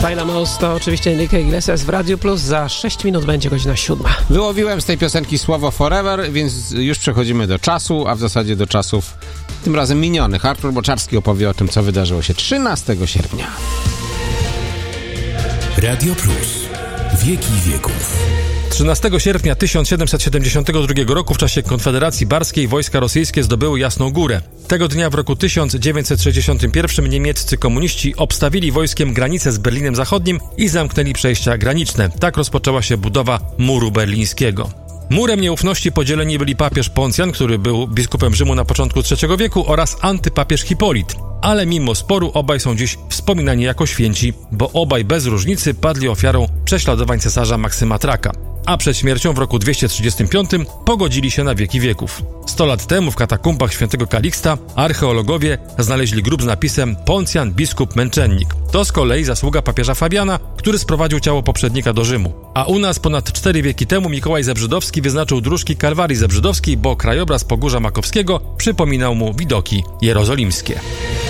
Tyler Moss to oczywiście Enrique Iglesias w Radio Plus. Za 6 minut będzie godzina 7. Wyłowiłem z tej piosenki słowo Forever, więc już przechodzimy do czasu, a w zasadzie do czasów tym razem minionych. Artur Boczarski opowie o tym, co wydarzyło się 13 sierpnia. Radio Plus. Wieki wieków. 13 sierpnia 1772 roku w czasie Konfederacji Barskiej wojska rosyjskie zdobyły Jasną Górę. Tego dnia w roku 1961 niemieccy komuniści obstawili wojskiem granicę z Berlinem Zachodnim i zamknęli przejścia graniczne. Tak rozpoczęła się budowa muru berlińskiego. Murem nieufności podzieleni byli papież Poncjan, który był biskupem Rzymu na początku III wieku, oraz antypapież Hipolit. Ale mimo sporu obaj są dziś wspominani jako święci, bo obaj bez różnicy padli ofiarą prześladowań cesarza Maksyma Traka. A przed śmiercią w roku 235 pogodzili się na wieki wieków. 100 lat temu w katakumbach świętego Kaliksta archeologowie znaleźli grób z napisem Poncjan, biskup, męczennik. To z kolei zasługa papieża Fabiana, który sprowadził ciało poprzednika do Rzymu. A u nas ponad 4 wieki temu Mikołaj Zebrzydowski wyznaczył dróżki Kalwarii Zebrzydowskiej, bo krajobraz Pogórza Makowskiego przypominał mu widoki jerozolimskie.